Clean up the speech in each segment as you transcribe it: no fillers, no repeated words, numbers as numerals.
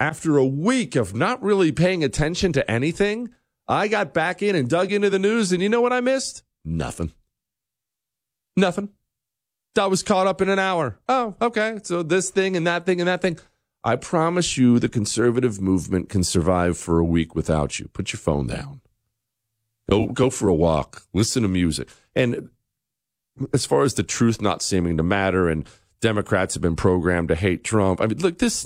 after a week of not really paying attention to anything, I got back in and dug into the news, and you know what I missed? Nothing. I was caught up in an hour. Oh, okay. So this thing and that thing and that thing. I promise you the conservative movement can survive for a week without you. Put your phone down. Go for a walk. Listen to music. And as far as the truth not seeming to matter and Democrats have been programmed to hate Trump, I mean, look, this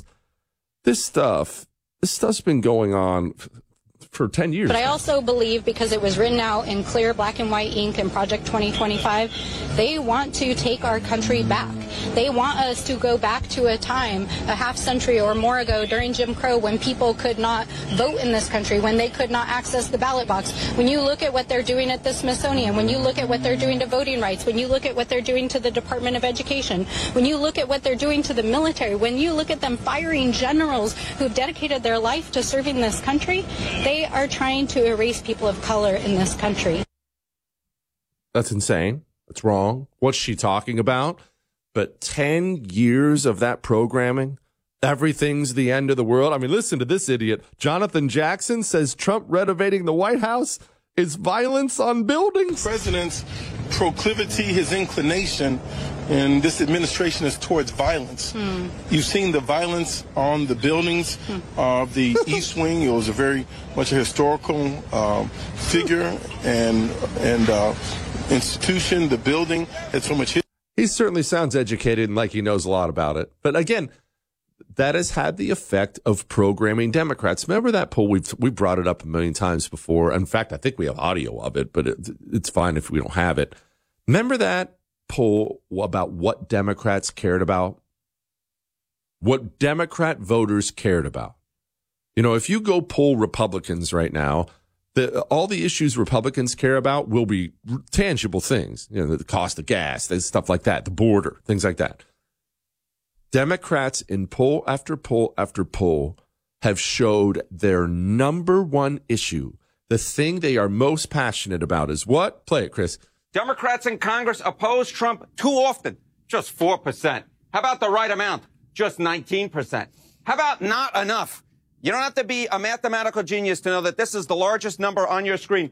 stuff's been going on for 10 years. But I also believe, because it was written out in clear black and white ink in Project 2025, they want to take our country back. They want us to go back to a time, a half century or more ago during Jim Crow, when people could not vote in this country, when they could not access the ballot box. When you look at what they're doing at the Smithsonian, when you look at what they're doing to voting rights, when you look at what they're doing to the Department of Education, when you look at what they're doing to the military, when you look at them firing generals who've dedicated their life to serving this country, they are trying to erase people of color in this country. That's insane. That's wrong. What's she talking about? But 10 years of that programming, everything's the end of the world. I mean, listen to this idiot. Jonathan Jackson says Trump renovating the White House is violence on buildings. The president's proclivity, his inclination in this administration is towards violence. You've seen the violence on the buildings of the East Wing. It was a very much a historical figure and institution. The building has so much history. He certainly sounds educated and like he knows a lot about it. But again, that has had the effect of programming Democrats. Remember that poll? We brought it up a million times before. In fact, I think we have audio of it, but it's fine if we don't have it. Remember that poll about what Democrats cared about? What Democrat voters cared about? You know, if you go poll Republicans right now, all the issues Republicans care about will be tangible things. You know, the cost of gas, stuff like that, the border, things like that. Democrats in poll after poll after poll have showed their number one issue, the thing they are most passionate about is what? Play it, Chris. Democrats in Congress oppose Trump too often, just 4%. How about the right amount? Just 19%. How about not enough? You don't have to be a mathematical genius to know that this is the largest number on your screen.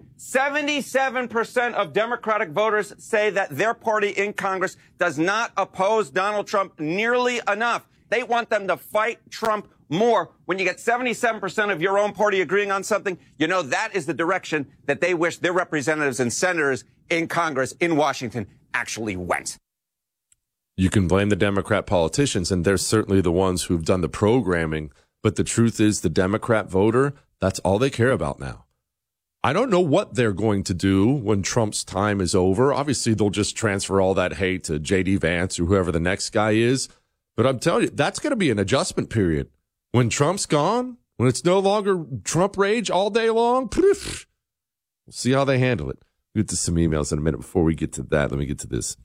77% of Democratic voters say that their party in Congress does not oppose Donald Trump nearly enough. They want them to fight Trump more. When you get 77% of your own party agreeing on something, you know that is the direction that they wish their representatives and senators in Congress in Washington actually went. You can blame the Democrat politicians, and they're certainly the ones who've done the programming. But the truth is, the Democrat voter, that's all they care about now. I don't know what they're going to do when Trump's time is over. Obviously, they'll just transfer all that hate to J.D. Vance or whoever the next guy is. But I'm telling you, that's going to be an adjustment period. When Trump's gone, when it's no longer Trump rage all day long, we'll see how they handle it. We'll get to some emails in a minute. Before we get to that, let me get to this.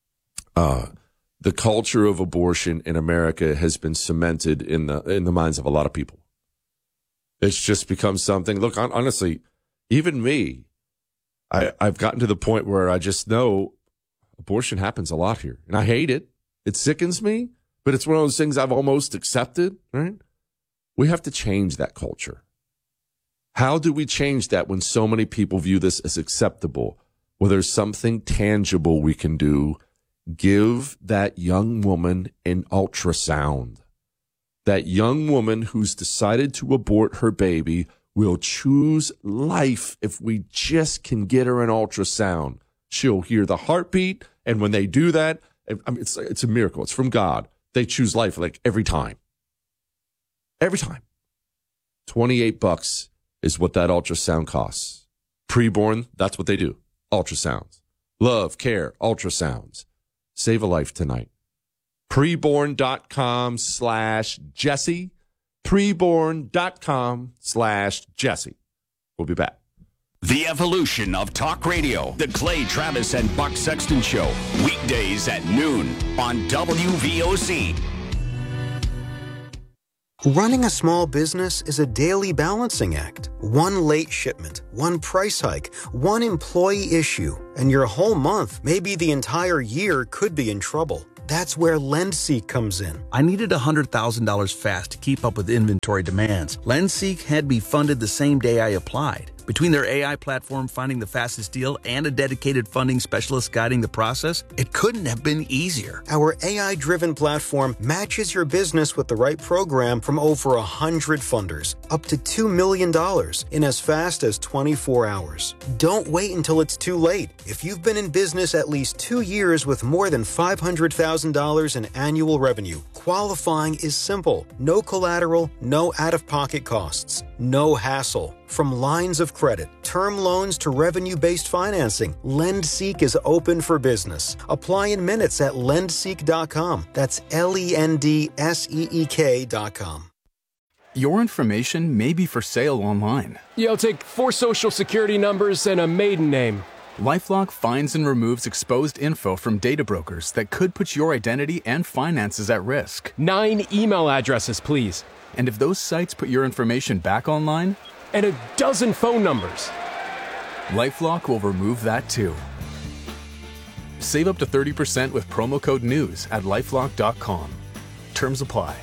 The culture of abortion in America has been cemented in the minds of a lot of people. It's just become something. Look, honestly, even me, I've gotten to the point where I just know abortion happens a lot here. And I hate it. It sickens me, but it's one of those things I've almost accepted, right? We have to change that culture. How do we change that when so many people view this as acceptable? Well, there's something tangible we can do. Give that young woman an ultrasound. That young woman who's decided to abort her baby will choose life if we just can get her an ultrasound. She'll hear the heartbeat, and when they do that, I mean, it's a miracle. It's from God. They choose life like every time. Every time. $28 is what that ultrasound costs. Preborn, that's what they do. Ultrasounds. Love, care, ultrasounds. Save a life tonight. Preborn.com/Jesse. Preborn.com/Jesse. We'll be back. The evolution of talk radio. The Clay Travis and Buck Sexton Show. Weekdays at noon on WVOC. Running a small business is a daily balancing act. One late shipment, one price hike, one employee issue, and your whole month, maybe the entire year, could be in trouble. That's where LendSeek comes in. I needed $100,000 fast to keep up with inventory demands. LendSeek had me funded the same day I applied. Between their AI platform finding the fastest deal and a dedicated funding specialist guiding the process, it couldn't have been easier. Our AI-driven platform matches your business with the right program from over 100 funders, up to $2 million in as fast as 24 hours. Don't wait until it's too late. If you've been in business at least 2 years with more than $500,000 in annual revenue, qualifying is simple. No collateral, no out-of-pocket costs, no hassle. From lines of credit, term loans to revenue-based financing, LendSeek is open for business. Apply in minutes at lendseek.com. That's LENDSEEK.com. Your information may be for sale online. Yeah, I'll take 4 social security numbers and a maiden name. LifeLock finds and removes exposed info from data brokers that could put your identity and finances at risk. 9 email addresses, please. And if those sites put your information back online, and a dozen phone numbers. LifeLock will remove that too. Save up to 30% with promo code NEWS at LifeLock.com. Terms apply.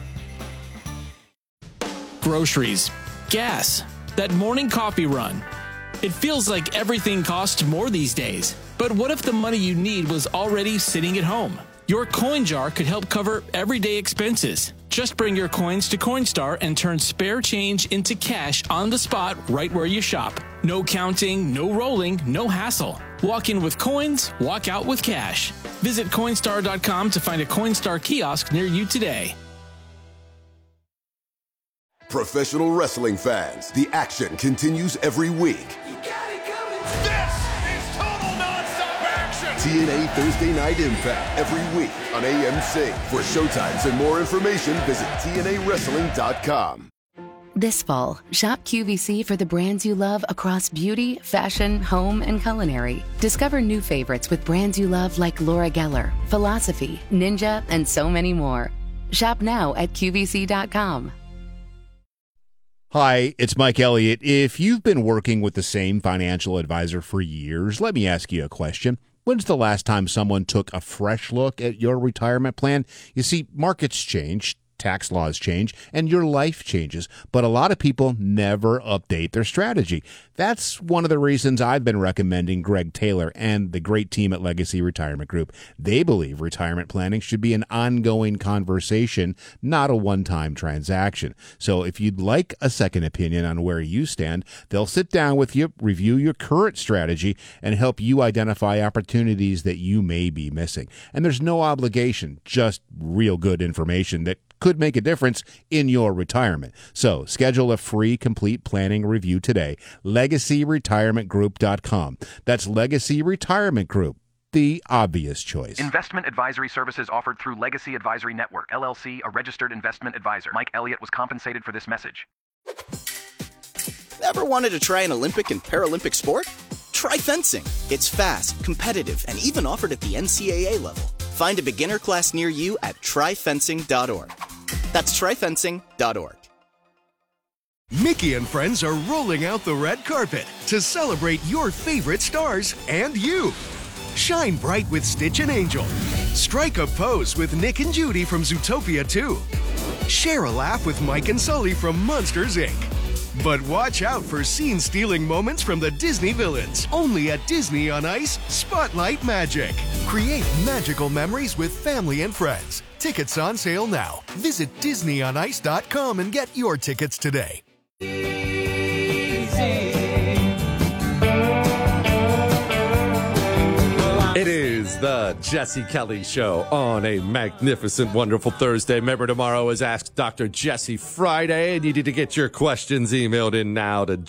Groceries, gas, that morning coffee run. It feels like everything costs more these days. But what if the money you need was already sitting at home? Your coin jar could help cover everyday expenses. Just bring your coins to Coinstar and turn spare change into cash on the spot right where you shop. No counting, no rolling, no hassle. Walk in with coins, walk out with cash. Visit Coinstar.com to find a Coinstar kiosk near you today. Professional wrestling fans, the action continues every week. This is total nonstop action! TNA Thursday Night Impact every week on AMC. For showtimes and more information, visit TNAWrestling.com. This fall, shop QVC for the brands you love across beauty, fashion, home, and culinary. Discover new favorites with brands you love like Laura Geller, Philosophy, Ninja, and so many more. Shop now at QVC.com. Hi, it's Mike Elliott. If you've been working with the same financial advisor for years, let me ask you a question. When's the last time someone took a fresh look at your retirement plan? You see, markets change, tax laws change, and your life changes, but a lot of people never update their strategy. That's one of the reasons I've been recommending Greg Taylor and the great team at Legacy Retirement Group. They believe retirement planning should be an ongoing conversation, not a one-time transaction. So if you'd like a second opinion on where you stand, they'll sit down with you, review your current strategy, and help you identify opportunities that you may be missing. And there's no obligation, just real good information that could make a difference in your retirement. So schedule a free complete planning review today. LegacyRetirementGroup.com. That's Legacy Retirement Group, the obvious choice. Investment advisory services offered through Legacy Advisory Network, LLC, a registered investment advisor. Mike Elliott was compensated for this message. Ever wanted to try an Olympic and Paralympic sport? Try fencing. It's fast, competitive, and even offered at the NCAA level. Find a beginner class near you at tryfencing.org. That's tryfencing.org. Mickey and friends are rolling out the red carpet to celebrate your favorite stars and you. Shine bright with Stitch and Angel. Strike a pose with Nick and Judy from Zootopia 2. Share a laugh with Mike and Sully from Monsters, Inc. But watch out for scene-stealing moments from the Disney villains. Only at Disney on Ice, Spotlight Magic. Create magical memories with family and friends. Tickets on sale now. Visit DisneyOnIce.com and get your tickets today. It is the Jesse Kelly Show on a magnificent, wonderful Thursday. Remember, tomorrow is Ask Dr. Jesse Friday, and you need to get your questions emailed in now to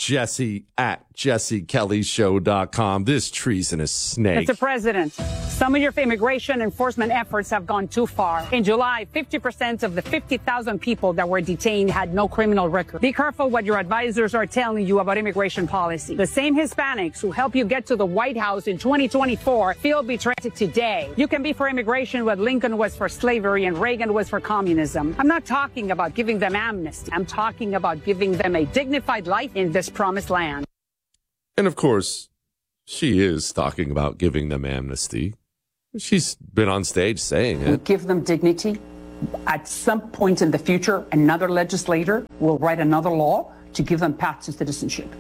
jesse@jessekellyshow.com. This treasonous snake. Mr. President, some of your immigration enforcement efforts have gone too far. In July, 50% of the 50,000 people that were detained had no criminal record. Be careful what your advisors are telling you about immigration policy. The same Hispanics who helped you get to the White House in 2024 feel betrayed today. You can be for immigration what Lincoln was for slavery and Reagan was for communism. I'm not talking about giving them amnesty. I'm talking about giving them a dignified life in this promised land. And of course, she is talking about giving them amnesty. She's been on stage saying We it. give them dignity. At some point in the future, another legislator will write another law to give them path to citizenship.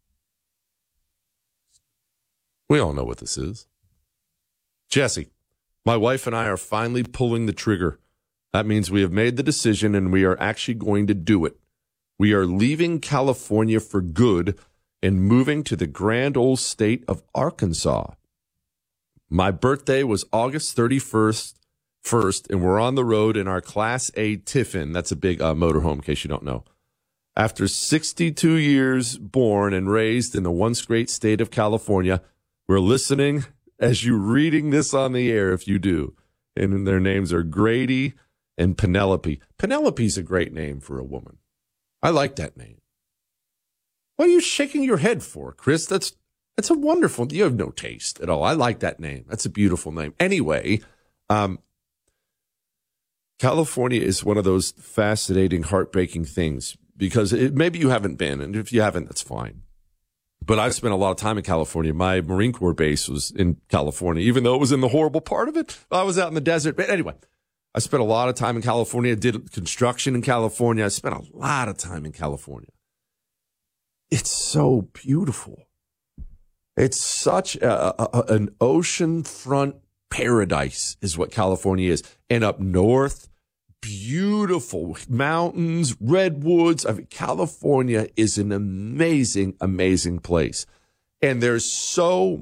We all know what this is. Jesse, my wife and I are finally pulling the trigger. That means we have made the decision and we are actually going to do it. We are leaving California for good and moving to the grand old state of Arkansas. My birthday was August 31st, and we're on the road in our Class A Tiffin. That's a big motorhome, in case you don't know. After 62 years born and raised in the once great state of California, we're listening as you're reading this on the air, if you do. And their names are Grady and Penelope. Penelope's a great name for a woman. I like that name. What are you shaking your head for, Chris? That's a wonderful, you have no taste at all. I like that name. That's a beautiful name. Anyway, California is one of those fascinating, heartbreaking things because maybe you haven't been, and if you haven't, that's fine. But I've spent a lot of time in California. My Marine Corps base was in California, even though it was in the horrible part of it. I was out in the desert. But anyway, I spent a lot of time in California, did construction in California. I spent a lot of time in California. It's so beautiful. It's such an oceanfront paradise is what California is. And up north, beautiful mountains, redwoods. I mean, California is an amazing, amazing place. And there's so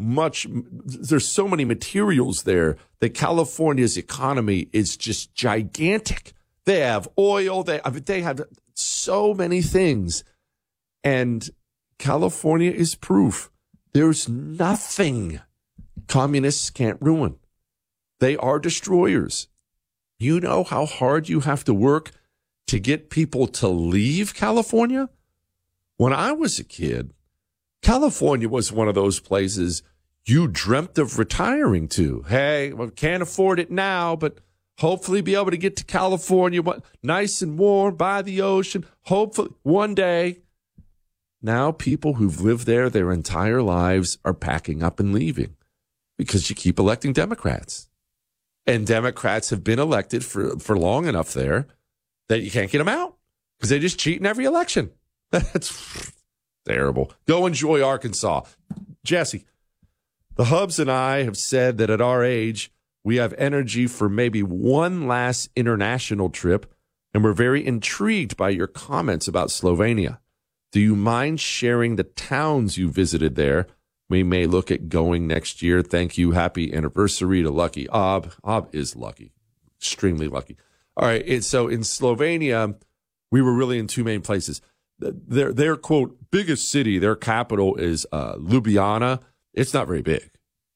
many materials there that California's economy is just gigantic. They have oil. They have so many things. And California is proof. There's nothing communists can't ruin. They are destroyers. You know how hard you have to work to get people to leave California? When I was a kid, California was one of those places you dreamt of retiring to. Hey, well, can't afford it now, but hopefully be able to get to California, nice and warm by the ocean. Hopefully one day. Now people who've lived there their entire lives are packing up and leaving because you keep electing Democrats. And Democrats have been elected for long enough there that you can't get them out because they just cheat in every election. That's terrible. Go enjoy Arkansas. Jesse, the Hubs and I have said that at our age, we have energy for maybe one last international trip, and we're very intrigued by your comments about Slovenia. Do you mind sharing the towns you visited there? We may look at going next year. Thank you. Happy anniversary to Lucky Ob. Ob is lucky, extremely lucky. All right. So in Slovenia, we were really in two main places. Their quote, biggest city, their capital is Ljubljana. It's not very big.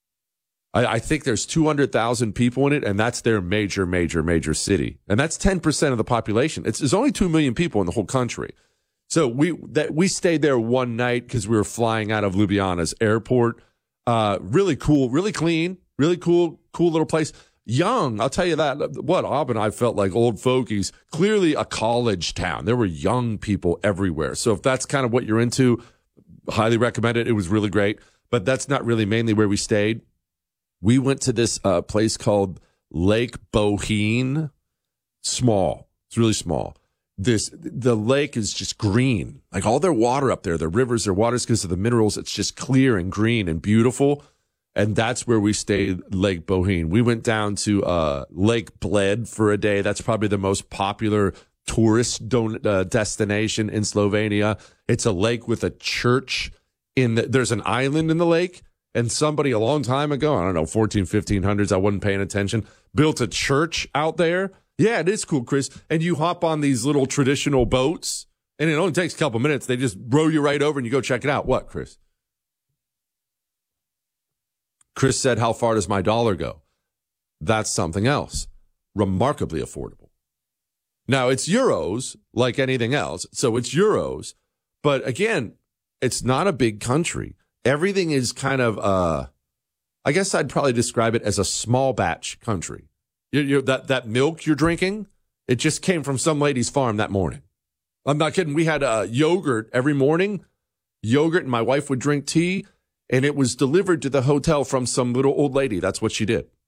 I think there's 200,000 people in it, and that's their major city. And that's 10% of the population. There's only 2 million people in the whole country. So we stayed there one night because we were flying out of Ljubljana's airport. Really cool, really clean, really cool little place. Young, I'll tell you that. What, Ob and I felt like old fogies. Clearly a college town. There were young people everywhere. So if that's kind of what you're into, highly recommend it. It was really great. But that's not really mainly where we stayed. We went to this place called Lake Bohinj. Small. It's really small. The lake is just green. Like all their water up there, their rivers, their waters, because of the minerals, it's just clear and green and beautiful. And that's where we stayed, Lake Bohinj. We went down to Lake Bled for a day. That's probably the most popular tourist destination in Slovenia. It's a lake with a church. There's an island in the lake. And somebody a long time ago, I don't know, 1500s, I wasn't paying attention, built a church out there. Yeah, it is cool, Chris. And you hop on these little traditional boats, and it only takes a couple minutes. They just row you right over, and you go check it out. What, Chris? Chris said, how far does my dollar go? That's something else. Remarkably affordable. Now, it's euros like anything else, so it's euros. But again, it's not a big country. Everything is kind of, I guess I'd probably describe it as a small batch country. That milk you're drinking, it just came from some lady's farm that morning. I'm not kidding. We had yogurt every morning, and my wife would drink tea, and it was delivered to the hotel from some little old lady. That's what she did.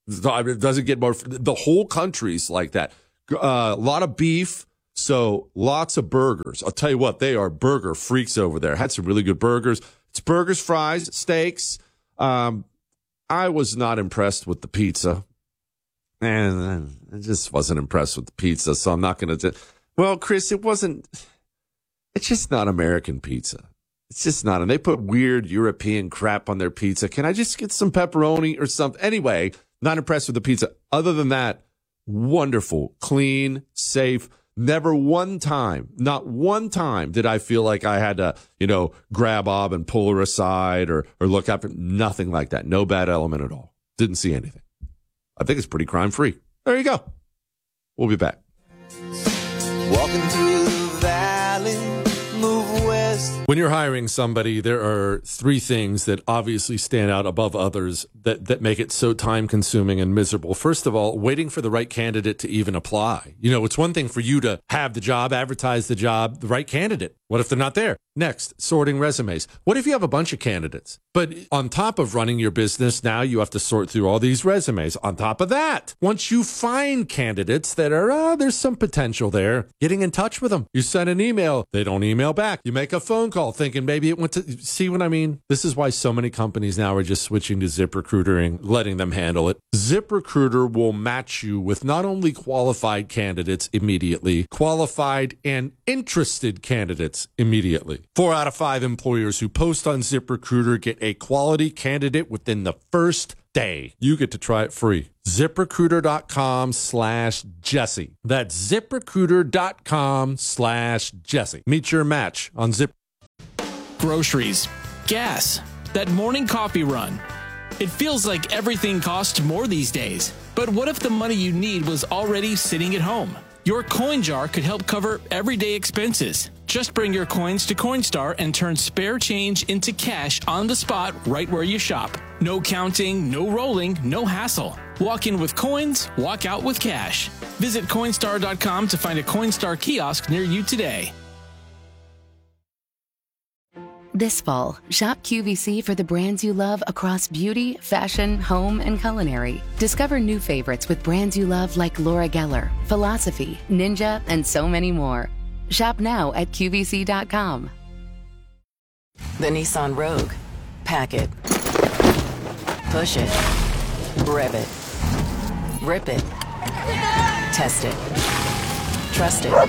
It doesn't get more. The whole country's like that. A lot of beef, so lots of burgers. I'll tell you what, they are burger freaks over there. Had some really good burgers. It's burgers, fries, steaks. I was not impressed with the pizza. And I just wasn't impressed with the pizza, so I'm not going to. Well, Chris, it's just not American pizza. It's just not. And they put weird European crap on their pizza. Can I just get some pepperoni or something? Anyway, not impressed with the pizza. Other than that, wonderful, clean, safe. Never one time, not one time did I feel like I had to, grab Bob and pull her aside or look after. Nothing like that. No bad element at all. Didn't see anything. I think it's pretty crime-free. There you go. We'll be back. Walking through the valley, move west. When you're hiring somebody, there are three things that obviously stand out above others that make it so time-consuming and miserable. First of all, waiting for the right candidate to even apply. It's one thing for you to have the job, advertise the job, the right candidate. What if they're not there? Next, sorting resumes. What if you have a bunch of candidates? But on top of running your business, now you have to sort through all these resumes. On top of that, once you find candidates that are, there's some potential there, getting in touch with them. You send an email. They don't email back. You make a phone call thinking maybe it went to, see what I mean? This is why so many companies now are just switching to ZipRecruiter and letting them handle it. ZipRecruiter will match you with not only qualified candidates immediately, qualified and interested candidates immediately. 4 out of 5 employers who post on ZipRecruiter get a quality candidate within the first day. You get to try it free. ZipRecruiter.com/Jesse. That's ZipRecruiter.com/Jesse. Meet your match on Zip. Groceries, gas, that morning coffee run. It feels like everything costs more these days. But what if the money you need was already sitting at home? Your coin jar could help cover everyday expenses. Just bring your coins to Coinstar and turn spare change into cash on the spot right where you shop. No counting, no rolling, no hassle. Walk in with coins, walk out with cash. Visit Coinstar.com to find a Coinstar kiosk near you today. This fall, shop QVC for the brands you love across beauty, fashion, home, and culinary. Discover new favorites with brands you love like Laura Geller, Philosophy, Ninja, and so many more. Shop now at QVC.com. The Nissan Rogue. Pack it. Push it. Rev it. Rip it. Test it. Trust it.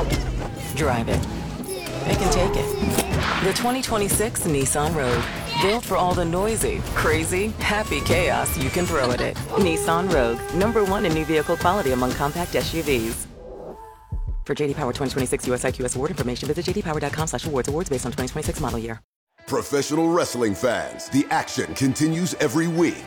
Drive it. Pick and take it. The 2026 Nissan Rogue. Built for all the noisy, crazy, happy chaos you can throw at it. Nissan Rogue. #1 in new vehicle quality among compact SUVs. For JD Power 2026 US IQS award information, visit jdpower.com/awards. Awards based on 2026 model year. Professional wrestling fans, the action continues every week.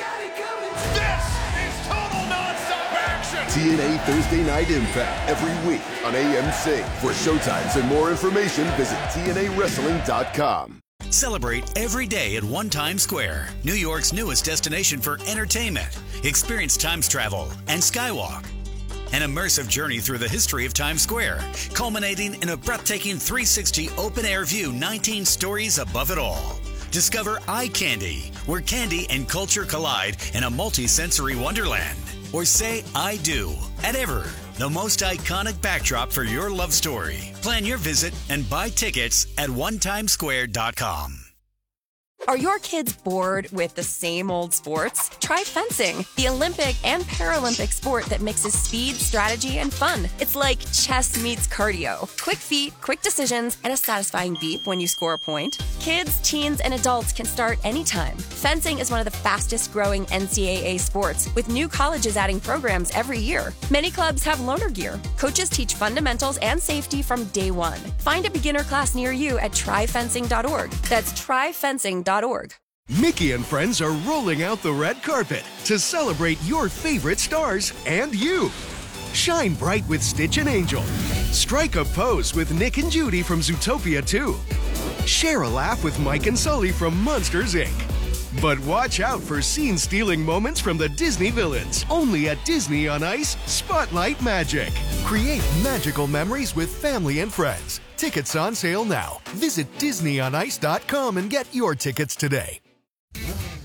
This is total nonstop action. TNA Thursday Night Impact every week on AMC. For showtimes and more information, visit TNAWrestling.com. Celebrate every day at One Times Square, New York's newest destination for entertainment. Experience Times travel and Skywalk. An immersive journey through the history of Times Square, culminating in a breathtaking 360 open-air view, 19 stories above it all. Discover Eye Candy, where candy and culture collide in a multi-sensory wonderland. Or say I do at Ever, the most iconic backdrop for your love story. Plan your visit and buy tickets at onetimesquare.com. Are your kids bored with the same old sports? Try fencing, the Olympic and Paralympic sport that mixes speed, strategy, and fun. It's like chess meets cardio. Quick feet, quick decisions, and a satisfying beep when you score a point. Kids, teens, and adults can start anytime. Fencing is one of the fastest growing NCAA sports, with new colleges adding programs every year. Many clubs have loaner gear. Coaches teach fundamentals and safety from day one. Find a beginner class near you at tryfencing.org. That's tryfencing.org. Mickey and friends are rolling out the red carpet to celebrate your favorite stars and you. Shine bright with Stitch and Angel. Strike a pose with Nick and Judy from Zootopia 2. Share a laugh with Mike and Sully from Monsters, Inc. But watch out for scene-stealing moments from the Disney villains. Only at Disney on Ice Spotlight Magic. Create magical memories with family and friends. Tickets on sale now. Visit DisneyOnIce.com and get your tickets today.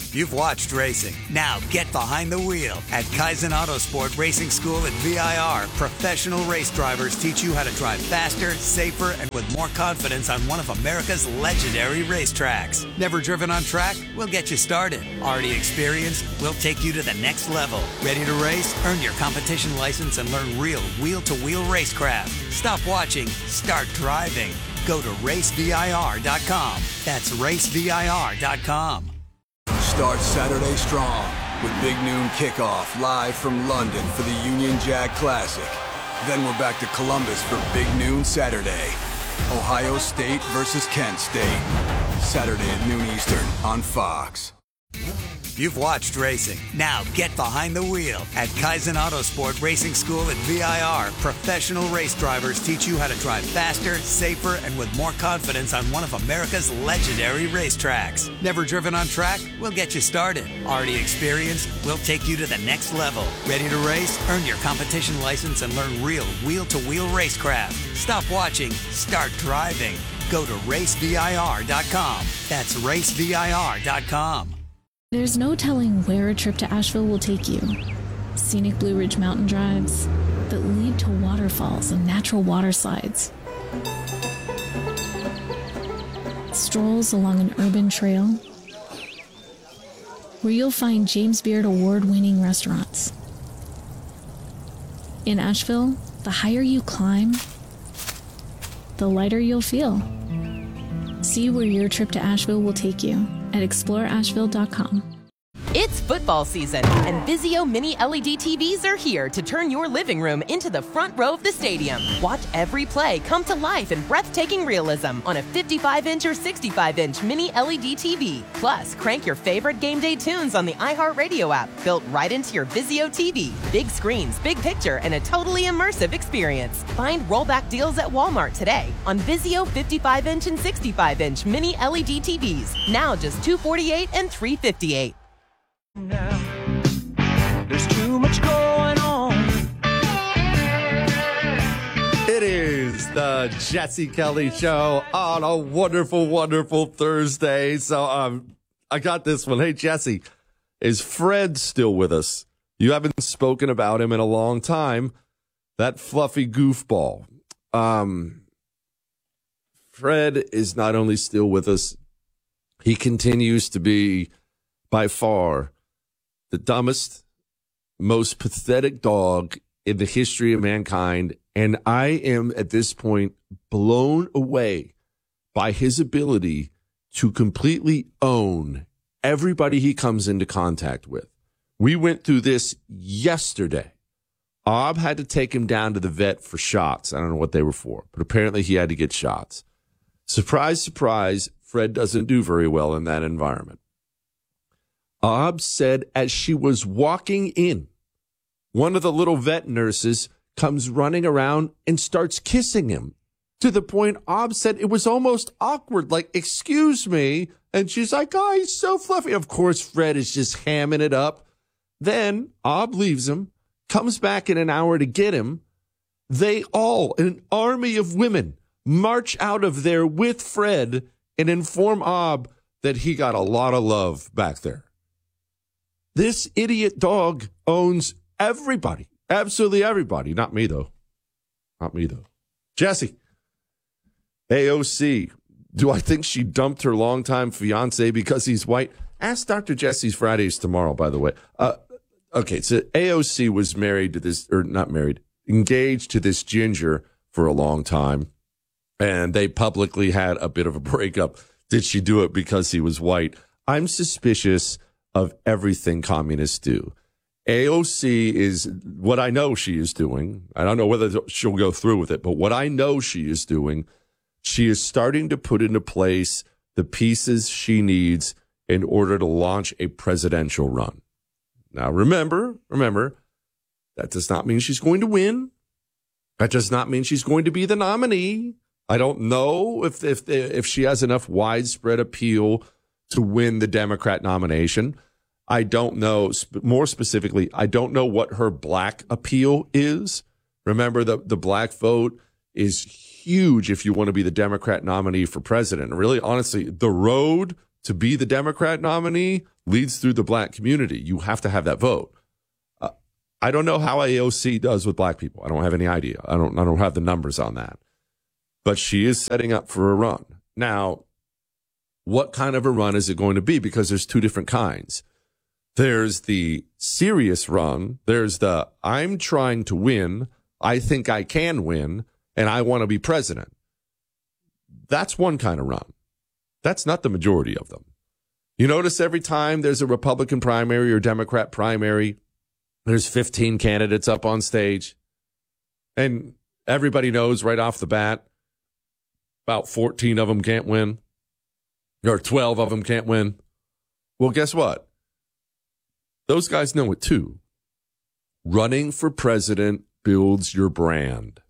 You've watched racing. Now get behind the wheel. At Kaizen Autosport Racing School at VIR, professional race drivers teach you how to drive faster, safer, and with more confidence on one of America's legendary racetracks. Never driven on track? We'll get you started. Already experienced? We'll take you to the next level. Ready to race? Earn your competition license and learn real wheel-to-wheel racecraft. Stop watching. Start driving. Go to racevir.com. That's racevir.com. Start Saturday strong with Big Noon Kickoff live from London for the Union Jack Classic. Then we're back to Columbus for Big Noon Saturday. Ohio State versus Kent State. Saturday at noon Eastern on Fox. You've watched racing. Now get behind the wheel. At Kaizen Autosport Racing School at VIR, professional race drivers teach you how to drive faster, safer, and with more confidence on one of America's legendary racetracks. Never driven on track? We'll get you started. Already experienced? We'll take you to the next level. Ready to race? Earn your competition license and learn real wheel-to-wheel racecraft. Stop watching. Start driving. Go to racevir.com. That's racevir.com. There's no telling where a trip to Asheville will take you. Scenic Blue Ridge mountain drives that lead to waterfalls and natural water slides. Strolls along an urban trail where you'll find James Beard award-winning restaurants. In Asheville, the higher you climb, the lighter you'll feel. See where your trip to Asheville will take you at exploreasheville.com. It's football season, and Vizio Mini LED TVs are here to turn your living room into the front row of the stadium. Watch every play come to life in breathtaking realism on a 55-inch or 65-inch Mini LED TV. Plus, crank your favorite game day tunes on the iHeartRadio app, built right into your Vizio TV. Big screens, big picture, and a totally immersive experience. Find rollback deals at Walmart today on Vizio 55-inch and 65-inch Mini LED TVs. Now just $248 and $358. There's too much going on. It is the Jesse Kelly Show on a wonderful, wonderful Thursday. So I got this one. Hey, Jesse, is Fred still with us? You haven't spoken about him in a long time. That fluffy goofball. Fred is not only still with us, he continues to be by far the dumbest, most pathetic dog in the history of mankind. And I am at this point blown away by his ability to completely own everybody he comes into contact with. We went through this yesterday. Ob had to take him down to the vet for shots. I don't know what they were for, but apparently he had to get shots. Surprise, surprise, Fred doesn't do very well in that environment. Ob said as she was walking in, one of the little vet nurses comes running around and starts kissing him, to the point Ob said it was almost awkward, like, excuse me. And she's like, oh, he's so fluffy. Of course, Fred is just hamming it up. Then Ob leaves him, comes back in an hour to get him. They all, an army of women, march out of there with Fred and inform Ob that he got a lot of love back there. This idiot dog owns everybody. Absolutely everybody. Not me, though. Not me, though. Jesse, AOC, do I think she dumped her longtime fiance because he's white? Ask Dr. Jesse's Fridays tomorrow, by the way. Okay, so AOC was married to this, or not married, engaged to this ginger for a long time, and they publicly had a bit of a breakup. Did she do it because he was white? I'm suspicious of everything communists do. AOC is what I know she is doing. I don't know whether she'll go through with it, but what I know she is doing, she is starting to put into place the pieces she needs in order to launch a presidential run. Now, remember, that does not mean she's going to win. That does not mean she's going to be the nominee. I don't know if she has enough widespread appeal to win the Democrat nomination. I don't know. More specifically, I don't know what her black appeal is. Remember, the black vote is huge if you want to be the Democrat nominee for president. And really, honestly, the road to be the Democrat nominee leads through the black community. You have to have that vote. I don't know how AOC does with black people. I don't have any idea. I don't have the numbers on that. But she is setting up for a run. Now, what kind of a run is it going to be? Because there's two different kinds. There's the serious run. There's the I'm trying to win. I think I can win, and I want to be president. That's one kind of run. That's not the majority of them. You notice every time there's a Republican primary or Democrat primary, there's 15 candidates up on stage, and everybody knows right off the bat about 14 of them can't win, or 12 of them can't win. Well, guess what? Those guys know it too. Running for president builds your brand.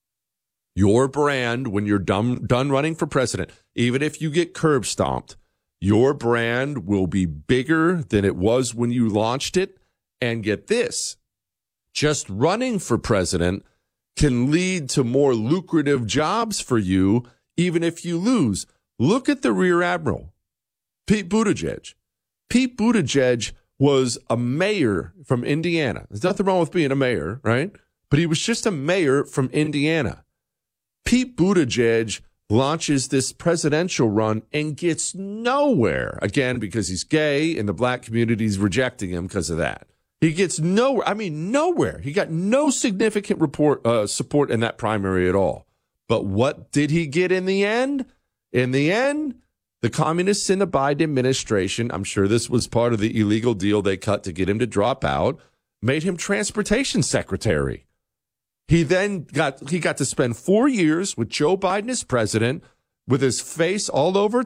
Your brand, when you're done running for president, even if you get curb stomped, your brand will be bigger than it was when you launched it. And get this, just running for president can lead to more lucrative jobs for you, even if you lose. Look at the Rear Admiral, Pete Buttigieg. Pete Buttigieg was a mayor from Indiana. There's nothing wrong with being a mayor, right? But he was just a mayor from Indiana. Pete Buttigieg launches this presidential run and gets nowhere. Again, because he's gay and the black community is rejecting him because of that. He gets nowhere. I mean, nowhere. He got no significant support in that primary at all. But what did he get in the end? In the end, the communists in the Biden administration, I'm sure this was part of the illegal deal they cut to get him to drop out, made him transportation secretary. He then got to spend 4 years with Joe Biden as president, with his face all over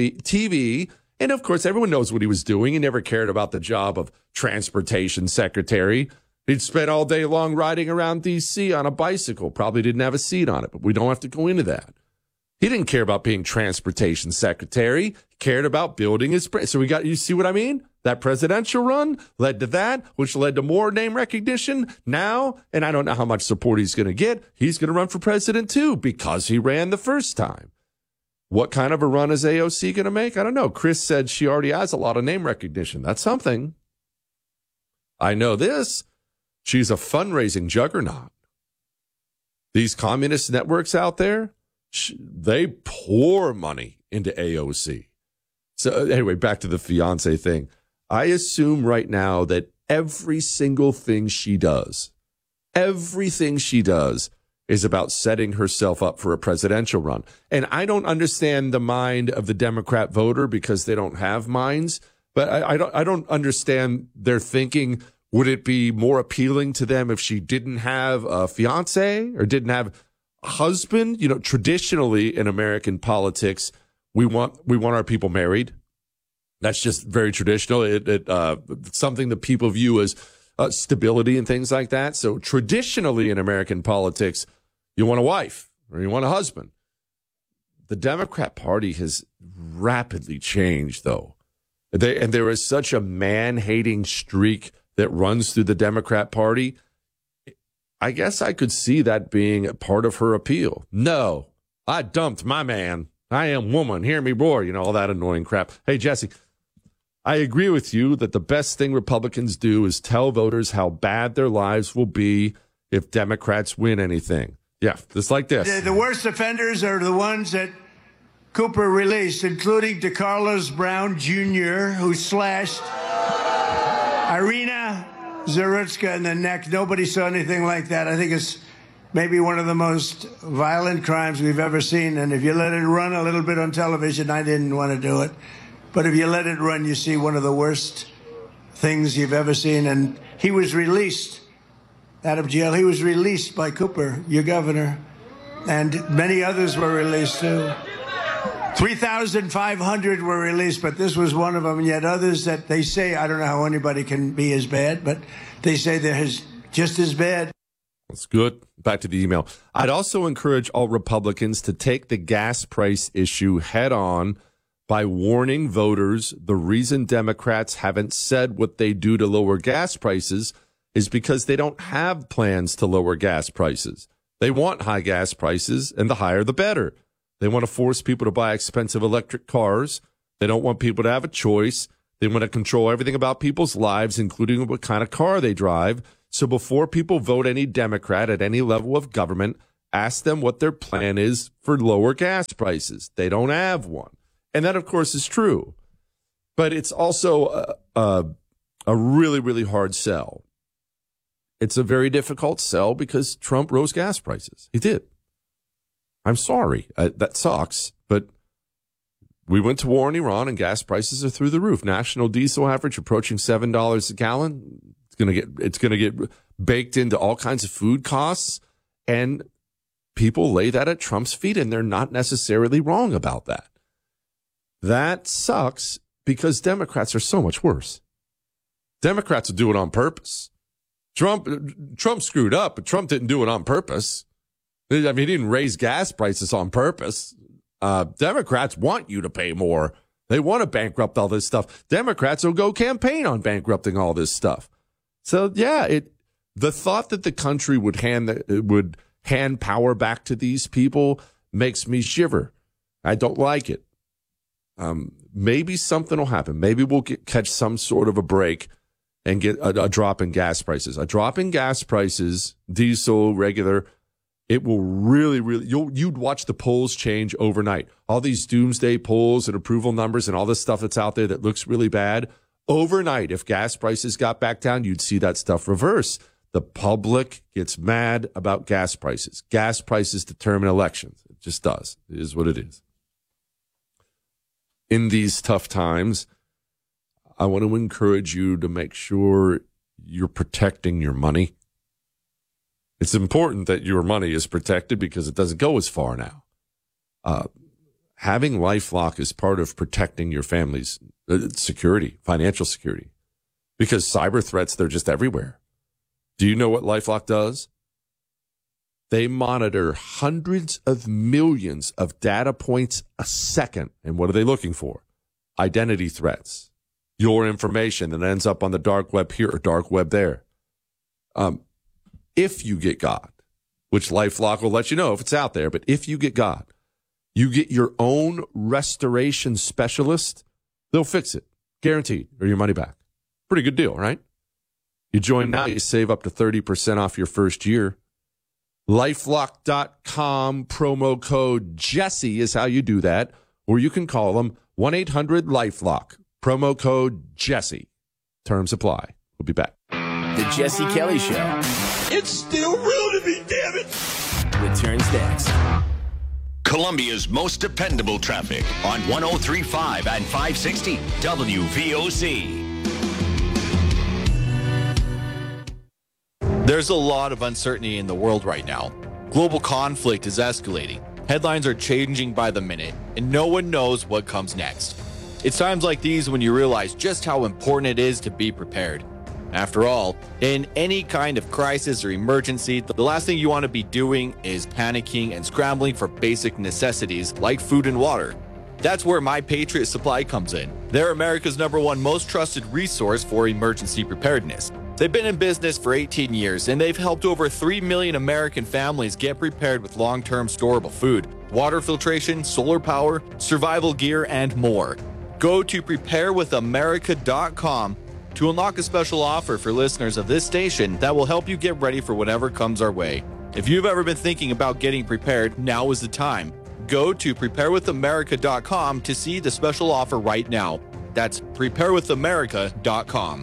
TV. And, of course, everyone knows what he was doing. He never cared about the job of transportation secretary. He'd spend all day long riding around D.C. on a bicycle. Probably didn't have a seat on it, but we don't have to go into that. He didn't care about being transportation secretary. He cared about building his brand. So you see what I mean? That presidential run led to that, which led to more name recognition. Now, and I don't know how much support he's going to get, he's going to run for president too because he ran the first time. What kind of a run is AOC going to make? I don't know. Chris said she already has a lot of name recognition. That's something. I know this. She's a fundraising juggernaut. These communist networks out there, they pour money into AOC. So anyway, back to the fiance thing. I assume right now that every single thing she does is about setting herself up for a presidential run. And I don't understand the mind of the Democrat voter because they don't have minds. But I don't understand their thinking. Would it be more appealing to them if she didn't have a fiance or didn't have a husband? You know, traditionally in American politics, we want our people married. That's just very traditional. It's something that people view as stability and things like that. So traditionally in American politics, you want a wife or you want a husband. The Democrat Party has rapidly changed, though. And there is such a man-hating streak that runs through the Democrat Party. I guess I could see that being a part of her appeal. No, I dumped my man. I am woman. Hear me roar. You know, all that annoying crap. Hey, Jesse, I agree with you that the best thing Republicans do is tell voters how bad their lives will be if Democrats win anything. Yeah, just like this. The worst offenders are the ones that Cooper released, including DeCarlos Brown Jr., who slashed Irina Zarutska in the neck. Nobody saw anything like that. I think it's maybe one of the most violent crimes we've ever seen. And if you let it run a little bit on television, I didn't want to do it. But if you let it run, you see one of the worst things you've ever seen. And he was released out of jail. He was released by Cooper, your governor. And many others were released, too. 3,500 were released, but this was one of them. And yet others that they say, I don't know how anybody can be as bad, but they say they're just as bad. That's good. Back to the email. I'd also encourage all Republicans to take the gas price issue head on by warning voters the reason Democrats haven't said what they do to lower gas prices is because they don't have plans to lower gas prices. They want high gas prices, and the higher the better. They want to force people to buy expensive electric cars. They don't want people to have a choice. They want to control everything about people's lives, including what kind of car they drive. So before people vote any Democrat at any level of government, ask them what their plan is for lower gas prices. They don't have one. And that, of course, is true. But it's also a really, really hard sell. It's a very difficult sell because Trump rose gas prices. He did. I'm sorry. That sucks. But we went to war in Iran and gas prices are through the roof. National diesel average approaching $7 a gallon. It's going to get baked into all kinds of food costs. And people lay that at Trump's feet, and they're not necessarily wrong about that. That sucks because Democrats are so much worse. Democrats will do it on purpose. Trump screwed up, but Trump didn't do it on purpose. I mean, he didn't raise gas prices on purpose. Democrats want you to pay more. They want to bankrupt all this stuff. Democrats will go campaign on bankrupting all this stuff. So, yeah, the thought that the country would hand power back to these people makes me shiver. I don't like it. Maybe something will happen. Maybe we'll catch some sort of a break and get a drop in gas prices. A drop in gas prices, diesel, regular, it will really, really, you'd watch the polls change overnight. All these doomsday polls and approval numbers and all this stuff that's out there that looks really bad. Overnight, if gas prices got back down, you'd see that stuff reverse. The public gets mad about gas prices. Gas prices determine elections. It just does. It is what it is. In these tough times, I want to encourage you to make sure you're protecting your money. It's important that your money is protected because it doesn't go as far now. Having LifeLock is part of protecting your family's security, financial security, because cyber threats, they're just everywhere. Do you know what LifeLock does? They monitor hundreds of millions of data points a second. And what are they looking for? Identity threats. Your information that ends up on the dark web here or dark web there. If you get got, which LifeLock will let you know if it's out there, but if you get got, you get your own restoration specialist. They'll fix it, guaranteed, or your money back. Pretty good deal, right? You join now, you save up to 30% off your first year. LifeLock.com, promo code Jesse is how you do that. Or you can call them 1-800-LifeLock, promo code Jesse. Terms apply. We'll be back. The Jesse Kelly Show. It's still real to me, damn it. Returns next. Columbia's most dependable traffic on 103.5 and 560 WVOC. There's a lot of uncertainty in the world right now. Global conflict is escalating. Headlines are changing by the minute, and no one knows what comes next. It's times like these when you realize just how important it is to be prepared. After all, in any kind of crisis or emergency, the last thing you want to be doing is panicking and scrambling for basic necessities like food and water. That's where My Patriot Supply comes in. They're America's #1 most trusted resource for emergency preparedness. They've been in business for 18 years, and they've helped over 3 million American families get prepared with long-term storable food, water filtration, solar power, survival gear, and more. Go to preparewithamerica.com to unlock a special offer for listeners of this station that will help you get ready for whatever comes our way. If you've ever been thinking about getting prepared, now is the time. Go to preparewithamerica.com to see the special offer right now. That's preparewithamerica.com.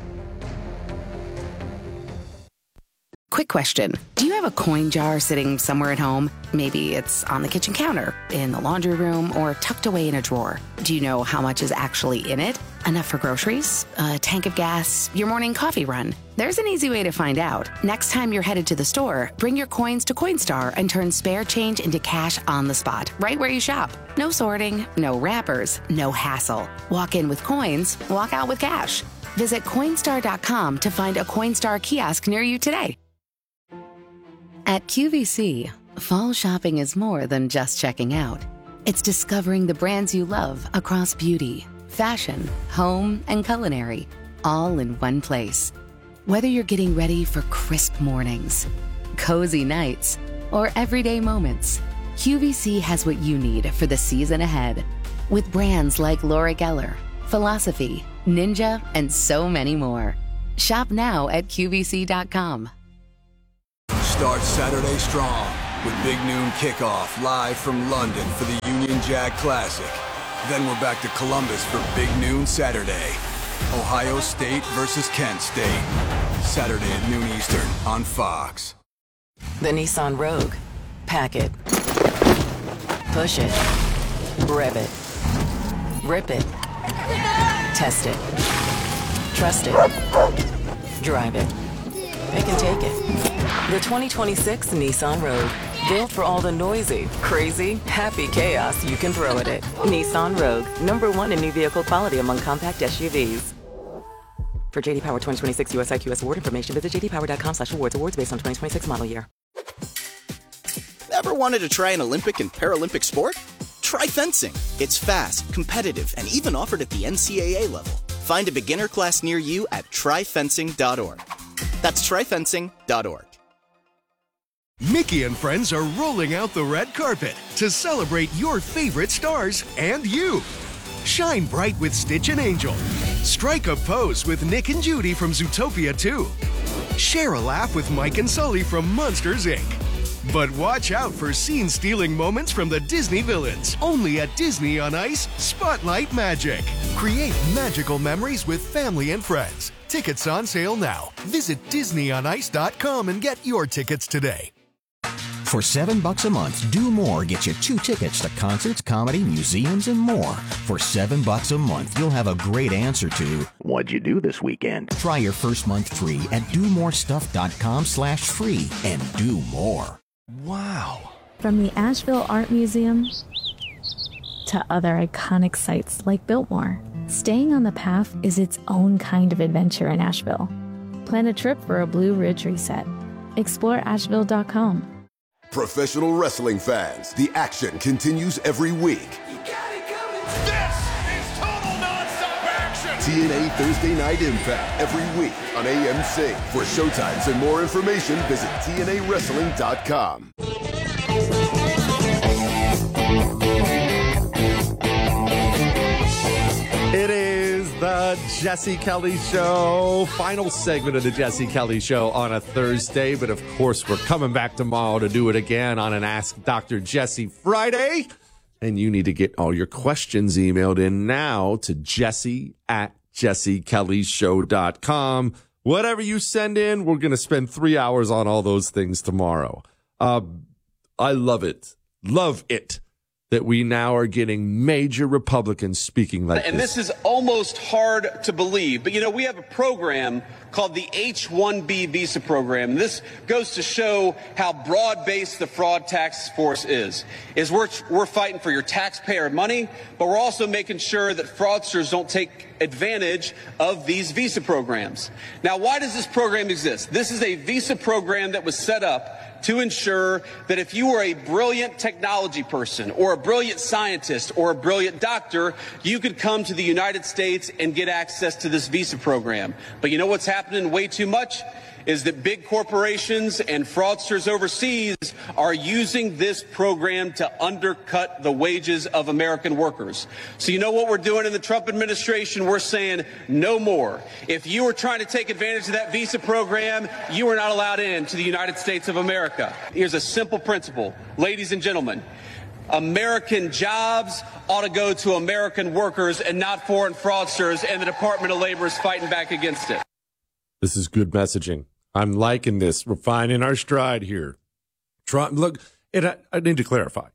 Quick question. Do you have a coin jar sitting somewhere at home? Maybe it's on the kitchen counter, in the laundry room, or tucked away in a drawer. Do you know how much is actually in it? Enough for groceries, a tank of gas, your morning coffee run? There's an easy way to find out. Next time you're headed to the store, bring your coins to Coinstar and turn spare change into cash on the spot, right where you shop. No sorting, no wrappers, no hassle. Walk in with coins, walk out with cash. Visit Coinstar.com to find a Coinstar kiosk near you today. At QVC, fall shopping is more than just checking out. It's discovering the brands you love across beauty, fashion, home, and culinary, all in one place. Whether you're getting ready for crisp mornings, cozy nights, or everyday moments, QVC has what you need for the season ahead. With brands like Laura Geller, Philosophy, Ninja, and so many more. Shop now at QVC.com. Start Saturday strong with Big Noon Kickoff live from London for the Union Jack Classic. Then we're back to Columbus for Big Noon Saturday. Ohio State versus Kent State. Saturday at noon Eastern on Fox. The Nissan Rogue. Pack it. Push it. Rev it. Rip it. Test it. Trust it. Drive it. It can take it. The 2026 Nissan Rogue. Built for all the noisy, crazy, happy chaos you can throw at it. Nissan Rogue. #1 in new vehicle quality among compact SUVs. For JD Power 2026 US IQS award information, visit jdpower.com/awards. Awards based on 2026 model year. Ever wanted to try an Olympic and Paralympic sport? Try fencing. It's fast, competitive, and even offered at the NCAA level. Find a beginner class near you at tryfencing.org. That's tryfencing.org. Mickey and friends are rolling out the red carpet to celebrate your favorite stars and you. Shine bright with Stitch and Angel. Strike a pose with Nick and Judy from Zootopia 2. Share a laugh with Mike and Sully from Monsters, Inc. But watch out for scene-stealing moments from the Disney villains. Only at Disney on Ice Spotlight Magic. Create magical memories with family and friends. Tickets on sale now. Visit DisneyOnIce.com and get your tickets today. For $7 a month, Do More gets you 2 tickets to concerts, comedy, museums, and more. For $7 a month, you'll have a great answer to what'd you do this weekend? Try your first month free at domorestuff.com/free and do more. Wow. From the Asheville Art Museum to other iconic sites like Biltmore, staying on the path is its own kind of adventure in Asheville. Plan a trip for a Blue Ridge reset. Explore Asheville.com. Professional wrestling fans, the action continues every week. This is total nonstop action. TNA Thursday Night Impact every week on AMC. For showtimes and more information, visit TNAWrestling.com. It is the Jesse Kelly Show. Final segment of the Jesse Kelly Show on a Thursday. But of course, we're coming back tomorrow to do it again on an Ask Dr. Jesse Friday. And you need to get all your questions emailed in now to jesse@jessekellyshow.com. Whatever you send in, we're going to spend 3 hours on all those things tomorrow. I love it. Love it. That we now are getting major Republicans speaking like this. And this is almost hard to believe, but you know, we have a program called the H-1B visa program. And this goes to show how broad-based the fraud task force is we're fighting for your taxpayer money, but we're also making sure that fraudsters don't take advantage of these visa programs. Now, why does this program exist? This is a visa program that was set up to ensure that if you were a brilliant technology person or a brilliant scientist or a brilliant doctor, you could come to the United States and get access to this visa program. But you know what's happening way too much? Is that big corporations and fraudsters overseas are using this program to undercut the wages of American workers. So you know what we're doing in the Trump administration? We're saying no more. If you were trying to take advantage of that visa program, you are not allowed into the United States of America. Here's a simple principle. Ladies and gentlemen, American jobs ought to go to American workers and not foreign fraudsters, and the Department of Labor is fighting back against it. This is good messaging. I'm liking this. We're finding our stride here. Look, I need to clarify.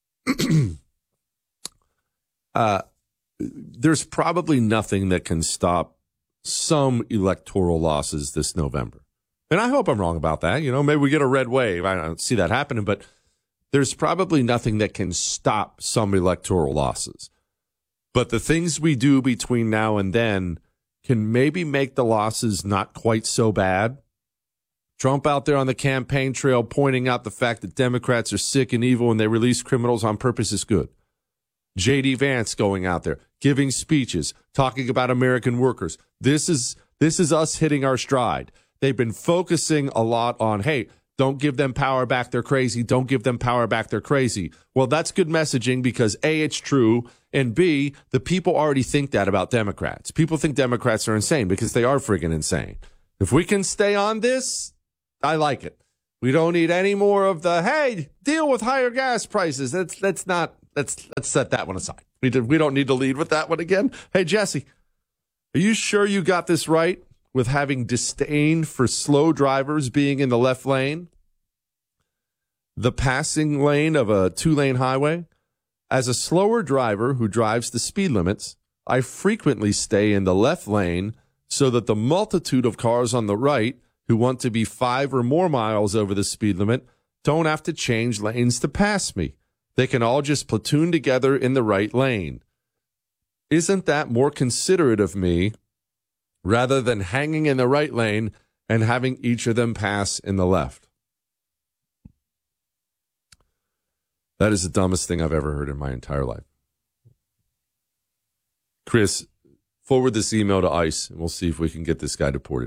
There's probably nothing that can stop some electoral losses this November. And I hope I'm wrong about that. You know, maybe we get a red wave. I don't see that happening, but there's probably nothing that can stop some electoral losses. But the things we do between now and then can maybe make the losses not quite so bad. Trump out there on the campaign trail pointing out the fact that Democrats are sick and evil and they release criminals on purpose is good. J.D. Vance going out there, giving speeches, talking about American workers. This is us hitting our stride. They've been focusing a lot on, hey, Don't give them power back. They're crazy. Don't give them power back. They're crazy. Well, that's good messaging because A, it's true. And B, the people already think that about Democrats. People think Democrats are insane because they are friggin' insane. If we can stay on this, I like it. We don't need any more of the, hey, deal with higher gas prices. Let's set that one aside. We don't need to lead with that one again. Hey, Jesse, are you sure you got this right with having disdain for slow drivers being in the left lane, the passing lane of a 2-lane highway? As a slower driver who drives the speed limits, I frequently stay in the left lane so that the multitude of cars on the right who want to be 5 or more miles over the speed limit don't have to change lanes to pass me. They can all just platoon together in the right lane. Isn't that more considerate of me rather than hanging in the right lane and having each of them pass in the left? That is the dumbest thing I've ever heard in my entire life. Chris, forward this email to ICE, and we'll see if we can get this guy deported.